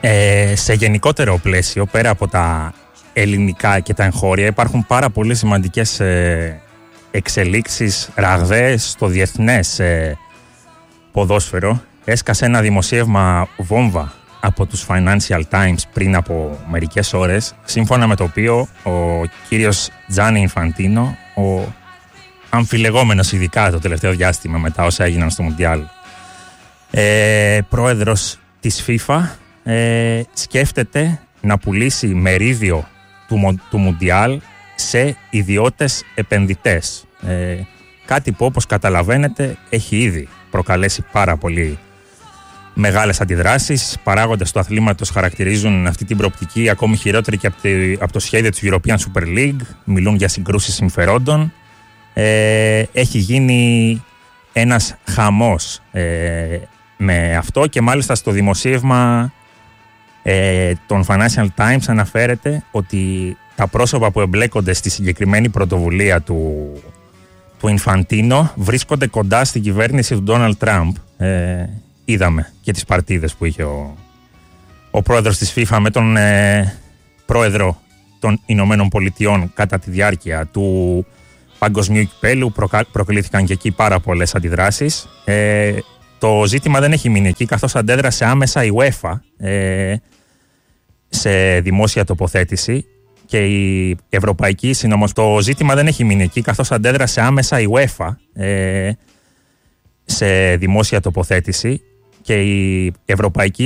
Σε γενικότερο πλαίσιο, πέρα από τα ελληνικά και τα εγχώρια, υπάρχουν πάρα πολύ σημαντικές εξελίξεις ραγδαίες στο διεθνές ποδόσφαιρο. Έσκασε ένα δημοσίευμα βόμβα από τους Financial Times πριν από μερικές ώρες, σύμφωνα με το οποίο ο κύριος Τζάνι Ινφαντίνο, ο αμφιλεγόμενος ειδικά το τελευταίο διάστημα μετά όσα έγιναν στο Μουντιάλ, πρόεδρος της FIFA, σκέφτεται να πουλήσει μερίδιο του Μουντιάλ σε ιδιώτες επενδυτές. Κάτι που, όπως καταλαβαίνετε, έχει ήδη προκαλέσει πάρα πολύ μεγάλες αντιδράσεις. Παράγοντες του αθλήματος χαρακτηρίζουν αυτή την προοπτική ακόμη χειρότερη και από το σχέδιο της European Super League. Μιλούν για συγκρούσεις συμφερόντων. Έχει γίνει ένας χαμός με αυτό, και μάλιστα στο δημοσίευμα των Financial Times αναφέρεται ότι τα πρόσωπα που εμπλέκονται στη συγκεκριμένη πρωτοβουλία του Ινφαντίνο βρίσκονται κοντά στην κυβέρνηση του Ντόναλντ Τραμπ. Είδαμε και τις παρτίδες που είχε ο πρόεδρος της FIFA με τον πρόεδρο των Ηνωμένων Πολιτειών κατά τη διάρκεια του παγκοσμίου κυπέλου. Προκλήθηκαν και εκεί πάρα πολλές αντιδράσεις. Το ζήτημα δεν έχει μείνει εκεί, καθώς αντέδρασε άμεσα η UEFA σε δημόσια τοποθέτηση, και η Ευρωπαϊκή Το ζήτημα δεν έχει μείνει εκεί, καθώς αντέδρασε άμεσα η UEFA σε δημόσια τοποθέτηση, και η Ευρωπαϊκή